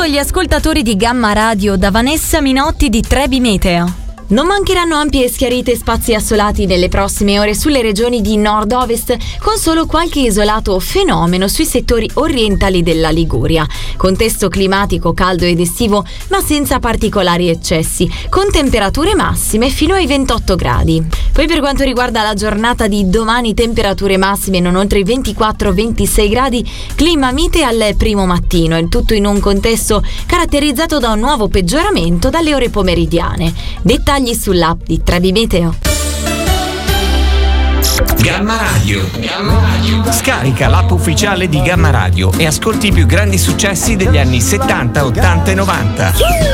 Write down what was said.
saluto gli ascoltatori di Gamma Radio da Vanessa Minotti di Trebi Meteo. Non mancheranno ampie e schiarite spazi assolati nelle prossime ore sulle regioni di nord-ovest, con solo qualche isolato fenomeno sui settori orientali della Liguria. Contesto climatico caldo ed estivo, ma senza particolari eccessi, con temperature massime fino ai 28 gradi. Poi per quanto riguarda la giornata di domani, temperature massime non oltre i 24-26 gradi, clima mite al primo mattino, il tutto in un contesto caratterizzato da un nuovo peggioramento dalle ore pomeridiane. Dettagli sull'app di Trebi Meteo. Gamma Radio. Scarica l'app ufficiale di Gamma Radio e ascolti i più grandi successi degli anni 70, 80 e 90.